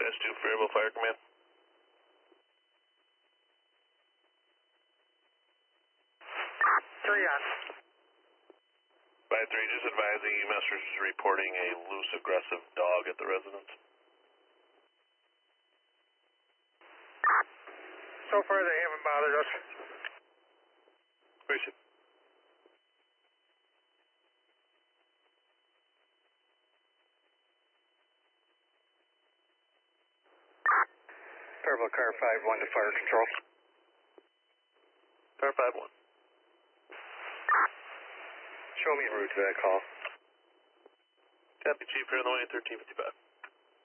Dispatch 2, Fayetteville Fire Command. Three on. By 3, just advising you, message is reporting a loose, aggressive dog at the residence. So far, they haven't bothered us. Appreciate it. Fayetteville Car 5-1 to fire control. Car 5-1. Show me en route to that call. Copy, Chief, you're on the way at 1355.